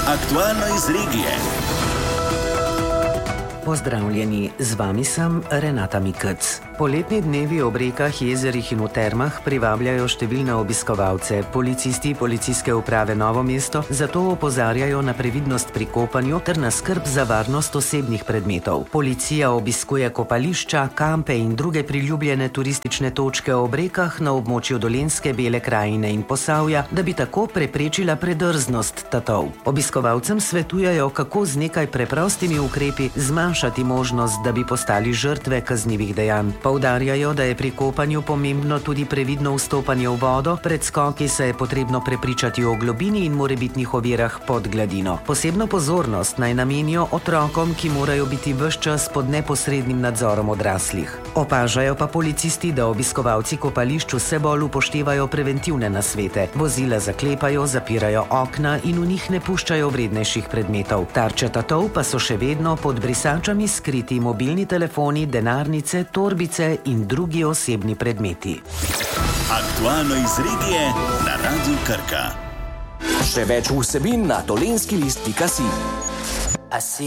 Aktualno iz regije. Pozdravljeni, z vami sem Renata Mikec. Poletni dnevi ob rekah, jezerih in v termah privabljajo številne obiskovalce. Policisti Policijske uprave Novo mesto zato opozarjajo na previdnost pri kopanju ter na skrb za varnost osebnih predmetov. Policija obiskuje kopališča, kampe in druge priljubljene turistične točke ob rekah na območju Dolenjske, Bele krajine in Posavja, da bi tako preprečila predrznost tatov. Obiskovalcem svetujejo, kako z nekaj preprostimi ukrepi zmanjšati možnost, da bi postali žrtve kaznivih dejanj. Poudarjajo, da je pri kopanju pomembno tudi previdno vstopanje v vodo, pred skoki se je potrebno prepričati o globini in morebitnih ovirah pod gladino. Posebno pozornost naj namenijo otrokom, ki morajo biti ves čas pod neposrednim nadzorom odraslih. Opažajo pa policisti, da obiskovalci kopališč vse bolj upoštevajo preventivne nasvete. Vozila zaklepajo, zapirajo okna in v njih ne puščajo vrednejših predmetov. Tarče tatov pa so še vedno pod brisačami skriti mobilni telefoni, denarnice, torbice in drugi osebni predmeti. Aktualno iz regije na Radiu Krka. Še več vsebin na dolenjskilist.si.